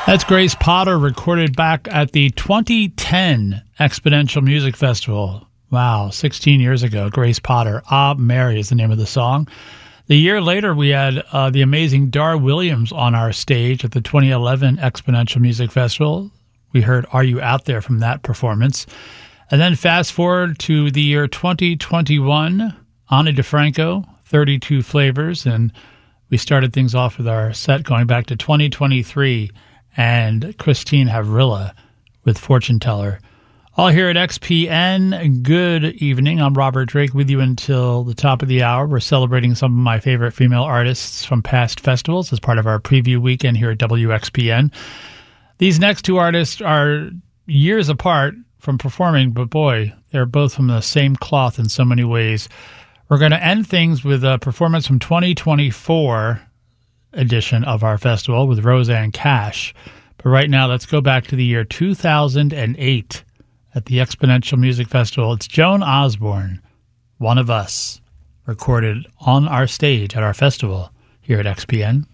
That's Grace Potter, recorded back at the 2010 Exponential Music Festival. Wow, 16 years ago, Grace Potter. Ah, Mary is the name of the song. The year later, we had the amazing Dar Williams on our stage at the 2011 Exponential Music Festival. We heard Are You Out There from that performance. And then fast forward to the year 2021, Ani DiFranco, 32 Flavors, and we started things off with our set going back to 2023, and Christine Havrilla with Fortune Teller. All here at XPN. Good evening. I'm Robert Drake with you until the top of the hour. We're celebrating some of my favorite female artists from past festivals as part of our preview weekend here at WXPN. These next two artists are years apart from performing, but boy, they're both from the same cloth in so many ways. We're going to end things with a performance from 2024 edition of our festival with Rosanne Cash. But right now, let's go back to the year 2008 at the Exponential Music Festival. It's Joan Osborne, One of Us, recorded on our stage at our festival here at XPN.